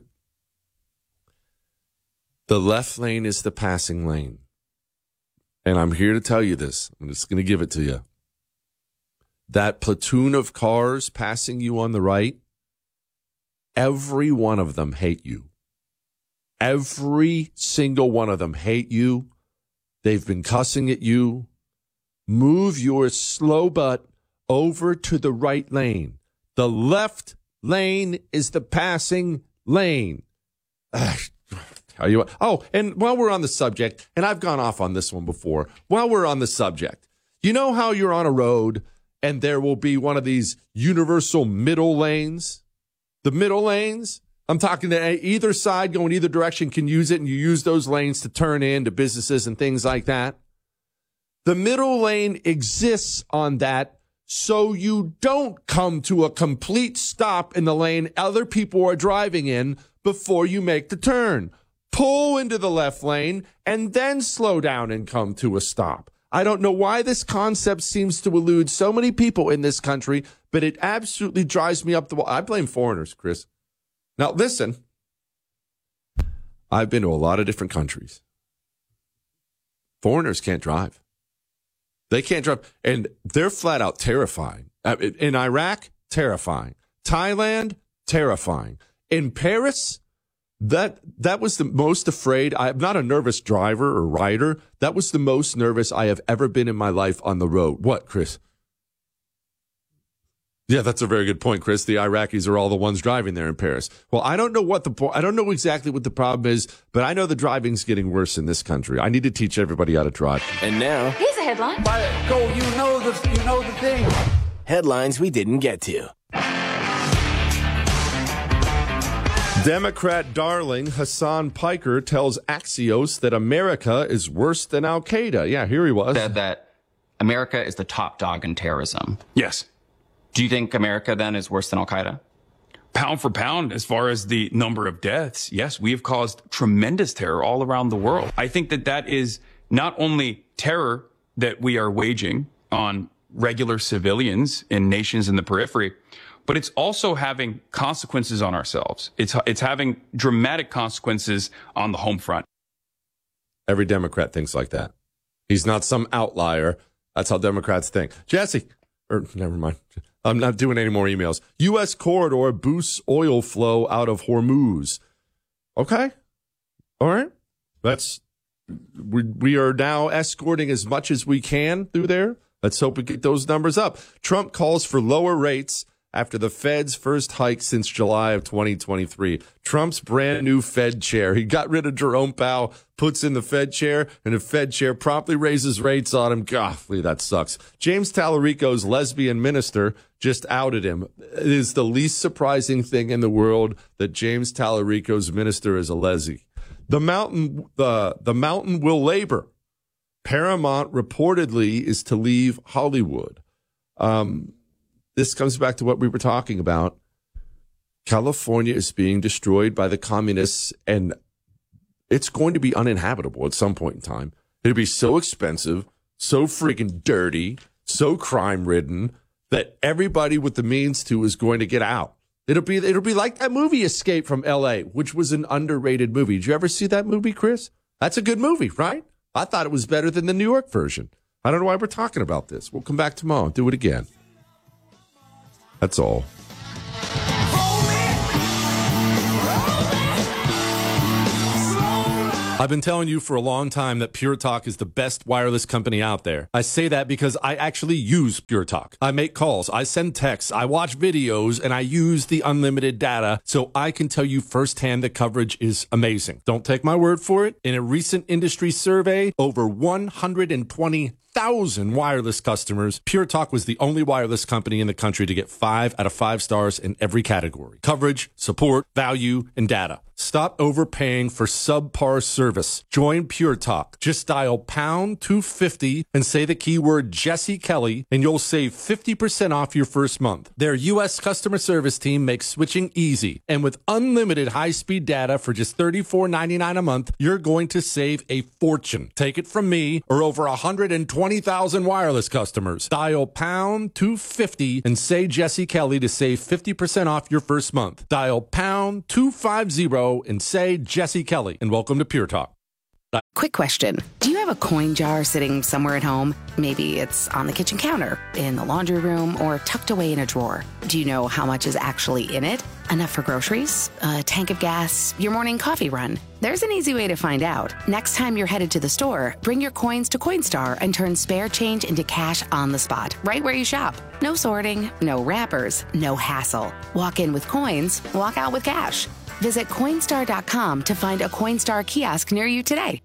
The left lane is the passing lane. And I'm here to tell you this. I'm just going to give it to you. That platoon of cars passing you on the right, every one of them hate you. Every single one of them hate you. They've been cussing at you. Move your slow butt over to the right lane. The left lane is the passing lane. Tell you what. Oh, and while we're on the subject, and I've gone off on this one before, while we're on the subject, you know how you're on a road and there will be one of these universal middle lanes? The middle lanes? I'm talking to either side going either direction can use it, and you use those lanes to turn into businesses and things like that. The middle lane exists on that so you don't come to a complete stop in the lane other people are driving in before you make the turn. Pull into the left lane and then slow down and come to a stop. I don't know why this concept seems to elude so many people in this country, but it absolutely drives me up the wall. I blame foreigners, Chris. Now, listen, I've been to a lot of different countries. Foreigners can't drive. They can't drive, and they're flat out terrifying. In Iraq, terrifying. Thailand, terrifying. In Paris, that was the most afraid. I'm not a nervous driver or rider. That was the most nervous I have ever been in my life on the road. What, Chris? Yeah, that's a very good point, Chris. The Iraqis are all the ones driving there in Paris. Well, I don't know I don't know exactly what the problem is, but I know the driving's getting worse in this country. I need to teach everybody how to drive. And now, here's a headline. Go, you know the thing. Headlines we didn't get to. Democrat darling Hassan Piker tells Axios that America is worse than Al-Qaeda. Yeah, here he was. Said that America is the top dog in terrorism. Yes. Do you think America then is worse than Al-Qaeda? Pound for pound, as far as the number of deaths, yes, we have caused tremendous terror all around the world. I think that is not only terror that we are waging on regular civilians in nations in the periphery, but it's also having consequences on ourselves. It's having dramatic consequences on the home front. Every Democrat thinks like that. He's not some outlier. That's how Democrats think. Jesse, never mind. I'm not doing any more emails. U.S. corridor boosts oil flow out of Hormuz. Okay. All right. We are now escorting as much as we can through there. Let's hope we get those numbers up. Trump calls for lower rates after the Fed's first hike since July of 2023. Trump's brand new Fed chair. He got rid of Jerome Powell, puts in the Fed chair, and the Fed chair promptly raises rates on him. Golly, that sucks. James Tallarico's lesbian minister just outed him. It is the least surprising thing in the world that James Tallarico's minister is a leslie. The mountain will labor. Paramount reportedly is to leave Hollywood. This comes back to what we were talking about. California is being destroyed by the communists, and it's going to be uninhabitable at some point in time. It'll be so expensive, so freaking dirty, so crime-ridden that everybody with the means to is going to get out. It'll be like that movie Escape from L.A., which was an underrated movie. Did you ever see that movie, Chris? That's a good movie, right? I thought it was better than the New York version. I don't know why we're talking about this. We'll come back tomorrow and do it again. That's all. I've been telling you for a long time that Pure Talk is the best wireless company out there. I say that because I actually use Pure Talk. I make calls, I send texts, I watch videos, and I use the unlimited data, so I can tell you firsthand the coverage is amazing. Don't take my word for it. In a recent industry survey, over 120,000 wireless customers, Pure Talk was the only wireless company in the country to get 5 out of 5 stars in every category: coverage, support, value, and data. Stop overpaying for subpar service. Join Pure Talk. Just dial pound 250 and say the keyword Jesse Kelly, and you'll save 50% off your first month. Their U.S. customer service team makes switching easy. And with unlimited high-speed data for just $34.99 a month, you're going to save a fortune. Take it from me or over 120,000 wireless customers. Dial pound 250 and say Jesse Kelly to save 50% off your first month. Dial pound 250 and say Jesse Kelly, and welcome to Pure Talk. Quick question. Do you have a coin jar sitting somewhere at home? Maybe it's on the kitchen counter, in the laundry room, or tucked away in a drawer. Do you know how much is actually in it? Enough for groceries? A tank of gas? Your morning coffee run? There's an easy way to find out. Next time you're headed to the store, bring your coins to Coinstar and turn spare change into cash on the spot, right where you shop. No sorting, no wrappers, no hassle. Walk in with coins, walk out with cash. Visit Coinstar.com to find a Coinstar kiosk near you today.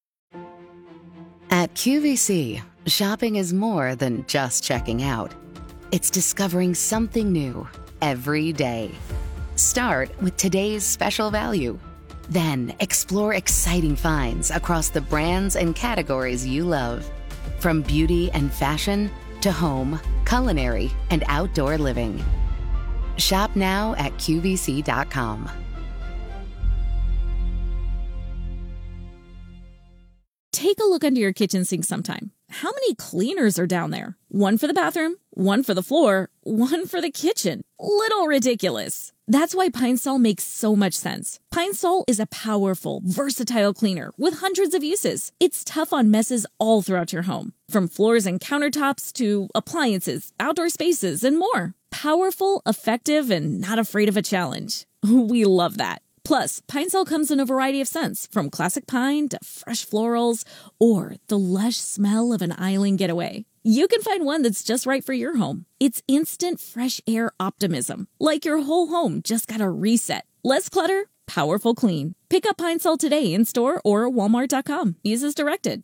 At QVC, shopping is more than just checking out. It's discovering something new every day. Start with today's special value. Then explore exciting finds across the brands and categories you love. From beauty and fashion to home, culinary, and outdoor living. Shop now at QVC.com. Take a look under your kitchen sink sometime. How many cleaners are down there? One for the bathroom, one for the floor, one for the kitchen. Little ridiculous. That's why Pine Sol makes so much sense. Pine Sol is a powerful, versatile cleaner with hundreds of uses. It's tough on messes all throughout your home, from floors and countertops to appliances, outdoor spaces, and more. Powerful, effective, and not afraid of a challenge. We love that. Plus, Pine Sol comes in a variety of scents, from classic pine to fresh florals, or the lush smell of an island getaway. You can find one that's just right for your home. It's instant fresh air optimism, like your whole home just got a reset. Less clutter, powerful clean. Pick up Pine Sol today in store or Walmart.com. Use as directed.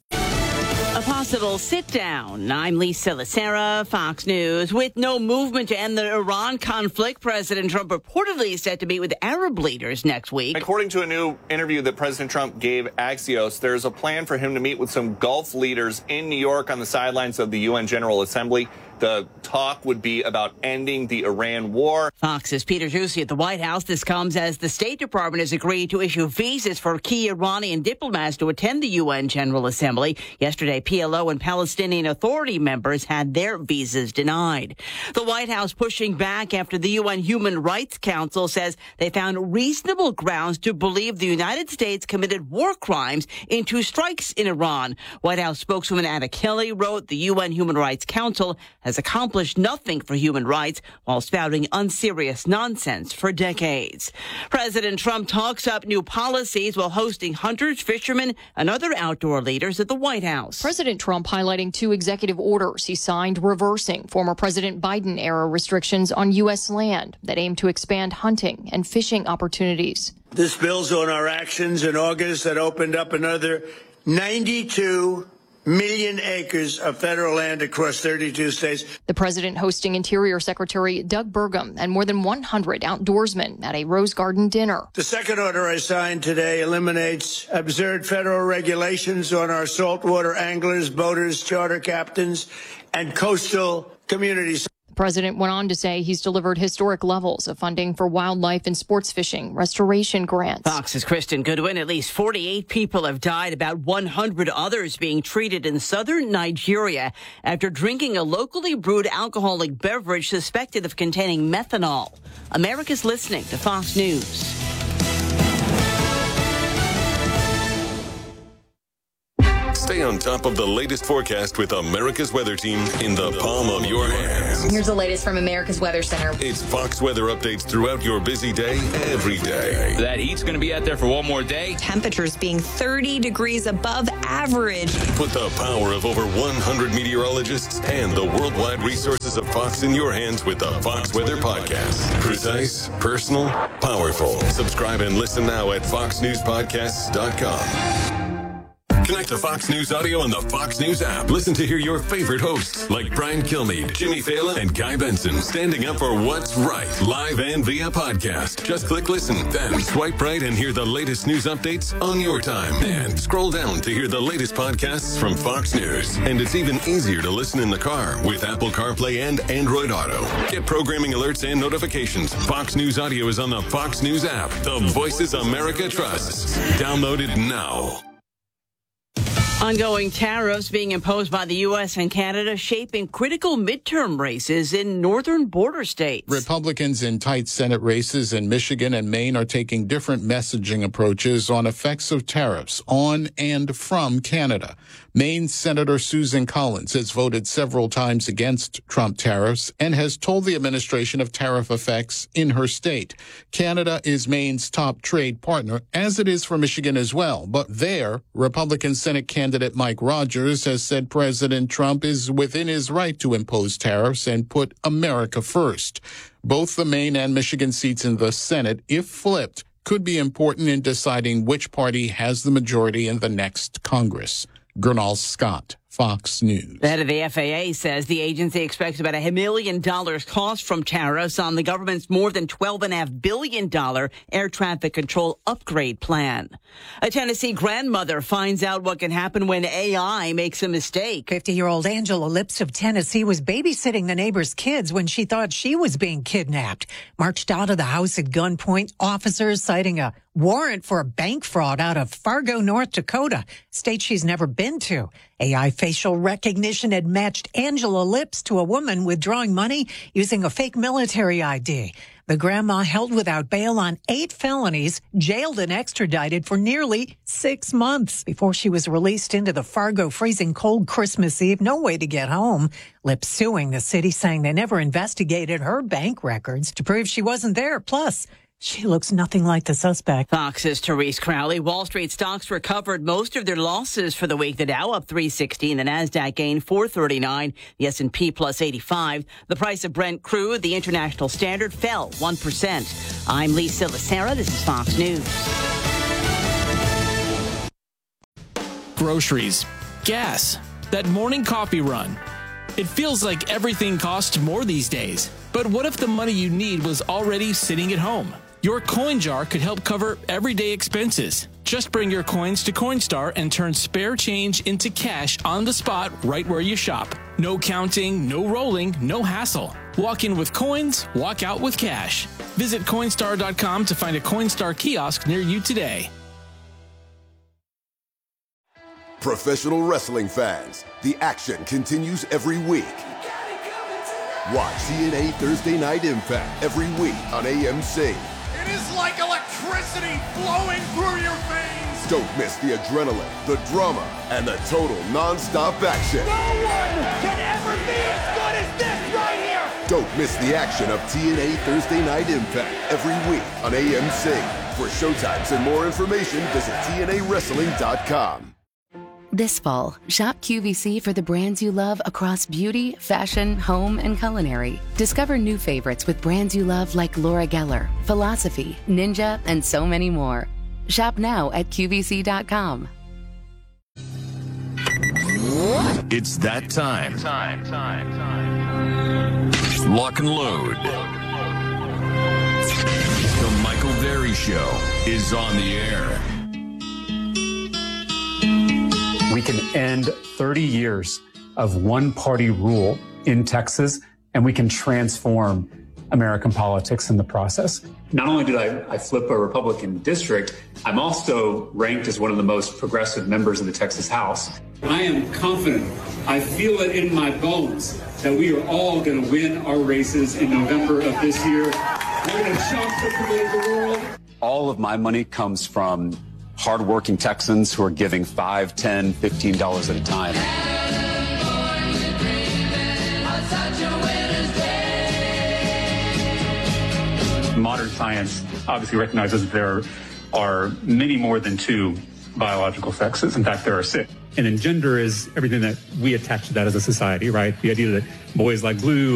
A possible sit-down. I'm Lisa Lacera, Fox News. With no movement to end the Iran conflict, President Trump reportedly is set to meet with Arab leaders next week. According to a new interview that President Trump gave Axios, there's a plan for him to meet with some Gulf leaders in New York on the sidelines of the UN General Assembly. The talk would be about ending the Iran war. Fox's Peter Doocy at the White House. This comes as the State Department has agreed to issue visas for key Iranian diplomats to attend the UN General Assembly. Yesterday, PLO and Palestinian Authority members had their visas denied. The White House pushing back after the UN Human Rights Council says they found reasonable grounds to believe the United States committed war crimes in 2 strikes in Iran. White House spokeswoman Anna Kelly wrote the UN Human Rights Council has accomplished nothing for human rights while spouting unserious nonsense for decades. President Trump talks up new policies while hosting hunters, fishermen, and other outdoor leaders at the White House. President Trump highlighting 2 executive orders he signed reversing former President Biden-era restrictions on U.S. land that aim to expand hunting and fishing opportunities. This builds on our actions in August that opened up another 92 million acres of federal land across 32 states. The president hosting Interior Secretary Doug Burgum and more than 100 outdoorsmen at a Rose Garden dinner. The second order I signed today eliminates absurd federal regulations on our saltwater anglers, boaters, charter captains, and coastal communities. The president went on to say he's delivered historic levels of funding for wildlife and sports fishing restoration grants. Fox's Kristen Goodwin. At least 48 people have died, about 100 others being treated in southern Nigeria after drinking a locally brewed alcoholic beverage suspected of containing methanol. America's listening to Fox News. Stay on top of the latest forecast with America's Weather Team in the palm of your hands. Here's the latest from America's Weather Center. It's Fox weather updates throughout your busy day, every day. That heat's going to be out there for one more day. Temperatures being 30 degrees above average. Put the power of over 100 meteorologists and the worldwide resources of Fox in your hands with the Fox Weather Podcast. Precise, personal, powerful. Subscribe and listen now at foxnewspodcasts.com. Connect to Fox News Audio on the Fox News app. Listen to hear your favorite hosts like Brian Kilmeade, Jimmy Fallon, and Guy Benson standing up for what's right, live and via podcast. Just click listen, then swipe right and hear the latest news updates on your time. And scroll down to hear the latest podcasts from Fox News. And it's even easier to listen in the car with Apple CarPlay and Android Auto. Get programming alerts and notifications. Fox News Audio is on the Fox News app. The voices America trusts. Download it now. Ongoing tariffs being imposed by the U.S. and Canada shaping critical midterm races in northern border states. Republicans in tight Senate races in Michigan and Maine are taking different messaging approaches on effects of tariffs on and from Canada. Maine Senator Susan Collins has voted several times against Trump tariffs and has told the administration of tariff effects in her state. Canada is Maine's top trade partner, as it is for Michigan as well. But there, Republican Senate candidate Mike Rogers has said President Trump is within his right to impose tariffs and put America first. Both the Maine and Michigan seats in the Senate, if flipped, could be important in deciding which party has the majority in the next Congress. Gernal Scott, Fox News. The head of the FAA says the agency expects about $1 million cost from tariffs on the government's more than $12.5 billion air traffic control upgrade plan. A Tennessee grandmother finds out what can happen when AI makes a mistake. 50-year-old Angela Lips of Tennessee was babysitting the neighbor's kids when she thought she was being kidnapped. Marched out of the house at gunpoint, officers citing a warrant for a bank fraud out of Fargo, North Dakota, state she's never been to. AI facial recognition had matched Angela Lips to a woman withdrawing money using a fake military ID. The grandma held without bail on 8 felonies, jailed and extradited for nearly 6 months before she was released into the Fargo freezing cold Christmas Eve. No way to get home. Lips suing the city, saying they never investigated her bank records to prove she wasn't there. Plus, she looks nothing like the suspect. Fox's Therese Crowley. Wall Street stocks recovered most of their losses for the week. The Dow up 316, the Nasdaq gained 439, the S&P plus 85. The price of Brent crude, the international standard, fell 1%. I'm Lisa Lacera. This is Fox News. Groceries, gas, that morning coffee run. It feels like everything costs more these days. But what if the money you need was already sitting at home? Your coin jar could help cover everyday expenses. Just bring your coins to Coinstar and turn spare change into cash on the spot right where you shop. No counting, no rolling, no hassle. Walk in with coins, walk out with cash. Visit Coinstar.com to find a Coinstar kiosk near you today. Professional wrestling fans, the action continues every week. Watch TNA Thursday Night Impact every week on AMC. It is like electricity flowing through your veins. Don't miss the adrenaline, the drama, and the total non-stop action. No one can ever be as good as this right here. Don't miss the action of TNA Thursday Night Impact every week on AMC. For showtimes and more information, visit TNAWrestling.com. This fall, shop QVC for the brands you love across beauty, fashion, home, and culinary. Discover new favorites with brands you love like Laura Geller, Philosophy, Ninja, and so many more. Shop now at QVC.com. It's that time. Lock and load. The Michael Berry Show is on the air. We can end 30 years of one-party rule in Texas, and we can transform American politics in the process. Not only did I flip a Republican district, I'm also ranked as one of the most progressive members of the Texas House. I am confident, I feel it in my bones, that we are all going to win our races in November of this year. We're going to shock the political world. All of my money comes from hardworking Texans who are giving $5, $10, $15 at a time. Modern science obviously recognizes there are many more than two biological sexes. In fact, there are 6. And then gender is everything that we attach to that as a society, right? The idea that boys like blue